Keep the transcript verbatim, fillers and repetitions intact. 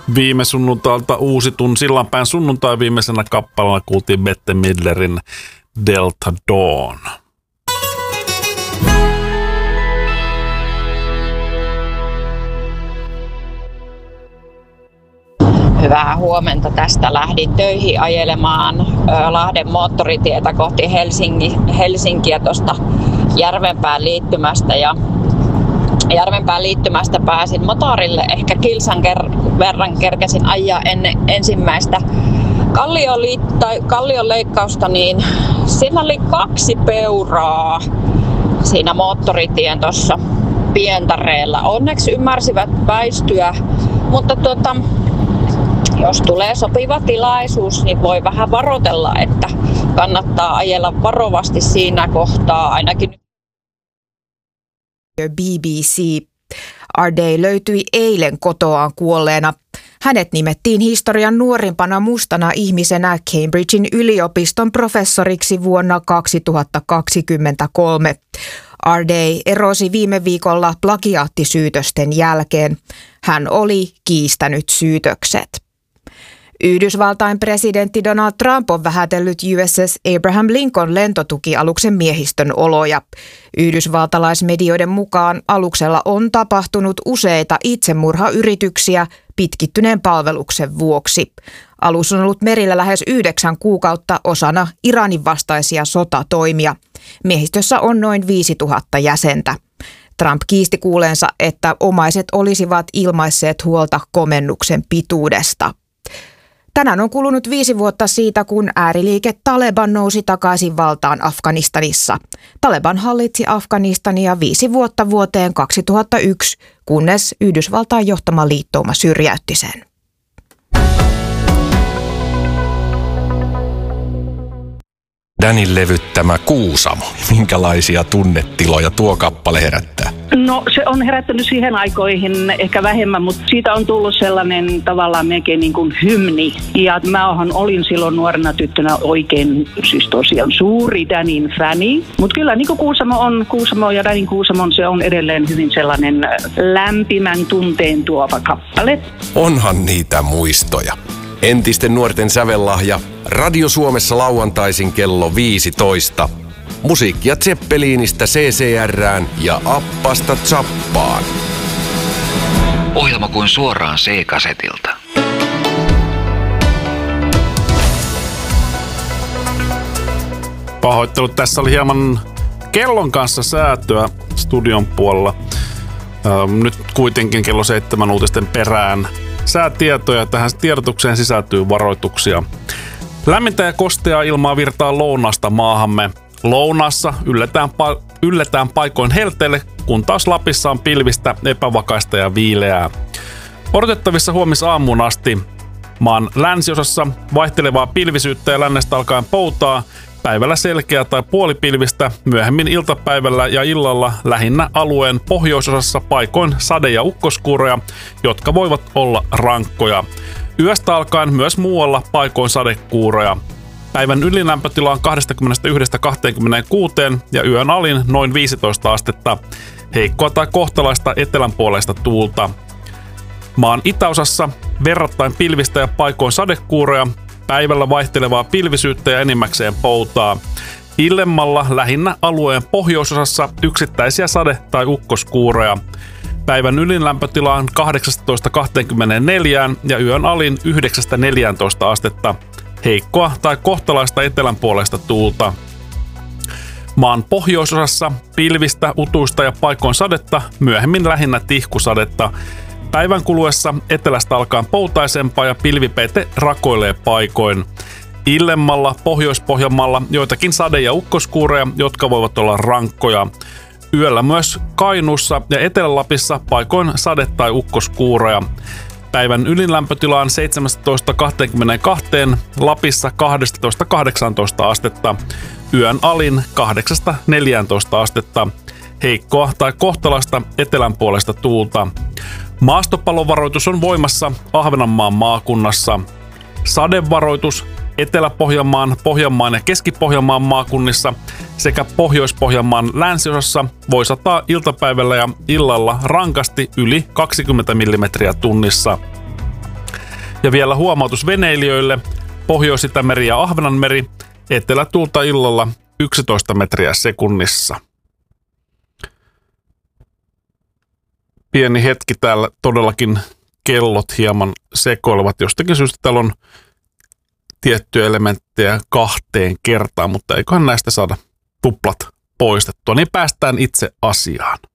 Viime sunnuntailta uusitun Sillanpään sunnuntai viimeisenä kappaleena kuultiin Bette Midlerin Delta Dawn. Hyvää huomenta. Tästä lähdin töihin ajelemaan Lahden moottoritietä kohti Helsinki, Helsinkiä tuosta Järvenpään liittymästä. Ja Järvenpään liittymästä pääsin motorille. Ehkä kilsan ker- verran kerkesin ajaa ennen ensimmäistä kallion, liit- tai kallion leikkausta, niin siinä oli kaksi peuraa siinä moottoritien tuossa pientareella. Onneksi ymmärsivät väistyä, mutta tuota... jos tulee sopiva tilaisuus, niin voi vähän varoitella, että kannattaa ajella varovasti siinä kohtaa ainakin. B B C. Ardei löytyi eilen kotoaan kuolleena. Hänet nimettiin historian nuorimpana mustana ihmisenä Cambridgein yliopiston professoriksi vuonna kaksituhattakaksikymmentäkolme. Ardei erosi viime viikolla plagiaattisyytösten jälkeen. Hän oli kiistänyt syytökset. Yhdysvaltain presidentti Donald Trump on vähätellyt U S S Abraham Lincoln lentotukialuksen miehistön oloja. Yhdysvaltalaismedioiden mukaan aluksella on tapahtunut useita itsemurhayrityksiä pitkittyneen palveluksen vuoksi. Alus on ollut merillä lähes yhdeksän kuukautta osana Iranin vastaisia sotatoimia. Miehistössä on noin viisituhatta jäsentä. Trump kiisti kuuleensa, että omaiset olisivat ilmaisseet huolta komennuksen pituudesta. Tänään on kulunut viisi vuotta siitä, kun ääriliike Taleban nousi takaisin valtaan Afganistanissa. Taleban hallitsi Afganistania viisi vuotta vuoteen kaksituhattayksi, kunnes Yhdysvaltain johtama liittouma syrjäytti sen. Danin levyttämä Kuusamo. Minkälaisia tunnetiloja tuo kappale herättää? No se on herättänyt siihen aikoihin ehkä vähemmän, mutta siitä on tullut sellainen tavallaan melkein niin kuin hymni. Ja mä olin silloin nuorena tyttönä oikein siis tosiaan suuri Danin fäni. Mutta kyllä niin kuin Kuusamo on, Kuusamo ja Danin Kuusamon se on edelleen hyvin sellainen lämpimän tunteen tuova kappale. Onhan niitä muistoja. Entisten nuorten sävellahja. Radio Suomessa lauantaisin kello viisitoista. Musiikkia Zeppelinistä C C R:ään ja Appasta Zappaan. Ohjelma kuin suoraan C-kasetilta. Pahoittelut, tässä oli hieman kellon kanssa säätöä studion puolella. Nyt kuitenkin kello seitsemän uutisten perään säätietoja. Tähän tiedotukseen sisältyy varoituksia. Lämmintä ja kosteaa ilmaa virtaa lounasta maahamme. Lounaassa ylletään, pa- ylletään paikoin helteelle, kun taas Lapissa on pilvistä, epävakaista ja viileää. Odotettavissa huomisaamuun asti. Maan länsiosassa vaihtelevaa pilvisyyttä ja lännestä alkaen poutaa. Päivällä selkeää tai puolipilvistä, myöhemmin iltapäivällä ja illalla lähinnä alueen pohjoisosassa paikoin sade- ja ukkoskuuroja, jotka voivat olla rankkoja. Yöstä alkaen myös muualla paikoin sadekuuroja. Päivän ylilämpötila on kaksikymmentäyksi kaksikymmentäkuusi ja yön alin noin viisitoista astetta. Heikkoa tai kohtalaista etelänpuoleista tuulta. Maan itäosassa verrattain pilvistä ja paikoin sadekuuroja. Päivällä vaihtelevaa pilvisyyttä ja enimmäkseen poutaa. Illemmalla lähinnä alueen pohjoisosassa yksittäisiä sade- tai ukkoskuuroja. Päivän ylinlämpötila on kahdeksasta kaksikymmentäneljä ja yön alin yhdeksästä neljääntoista astetta. Heikkoa tai kohtalaista etelänpuoleista tuulta. Maan pohjoisosassa pilvistä, utuista ja paikoin sadetta, myöhemmin lähinnä tihkusadetta. Päivän kuluessa etelästä alkaen poutaisempaa ja pilvipeite rakoilee paikoin. Illemmalla Pohjois-Pohjanmaalla joitakin sade- ja ukkoskuureja, jotka voivat olla rankkoja. Yöllä myös Kainuussa ja Etelä-Lapissa paikoin sade- tai ukkoskuureja. Päivän ylinlämpötila on seitsemästä kaksikymmentäkaksi, Lapissa kaksitoista kahdeksantoista astetta. Yön alin kahdeksasta neljääntoista astetta. Heikkoa tai kohtalaista etelänpuolesta tuulta. Maastopalovaroitus on voimassa Ahvenanmaan maakunnassa. Sadevaroitus Etelä-Pohjanmaan, Pohjanmaan ja Keski-Pohjanmaan maakunnissa sekä Pohjois-Pohjanmaan länsiosassa voi sataa iltapäivällä ja illalla rankasti yli kaksikymmentä millimetriä tunnissa. Ja vielä huomautus veneilijöille. Pohjois-Itämeri ja Ahvenanmeri, etelätuulta illalla yksitoista metriä sekunnissa. Pieni hetki täällä, todellakin kellot hieman sekoilevat. Jostakin syystä täällä on tiettyjä elementtejä kahteen kertaan, mutta eiköhän näistä saada tuplat poistettua. Niin päästään itse asiaan.